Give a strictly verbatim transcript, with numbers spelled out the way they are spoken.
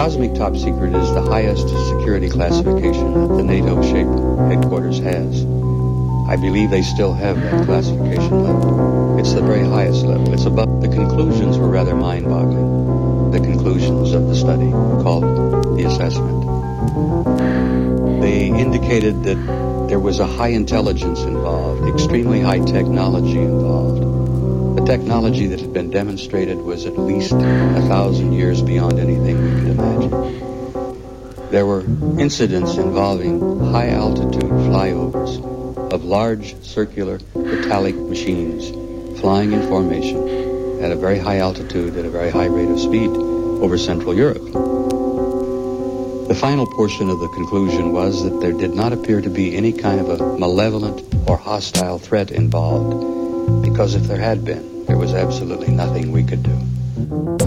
Cosmic Top Secret is the highest security classification that the NATO SHAPE headquarters has. I believe they still have that classification level. It's the very highest level. It's above. The conclusions were rather mind-boggling. The conclusions of the study called the assessment. They indicated that there was a high intelligence involved, extremely high technology involved. The technology that had been demonstrated was at least a thousand years beyond anything we could imagine. There were incidents involving high-altitude flyovers of large circular metallic machines flying in formation at a very high altitude at a very high rate of speed over Central Europe. The final portion of the conclusion was that there did not appear to be any kind of a malevolent or hostile threat involved, because if there had been, there was absolutely nothing we could do.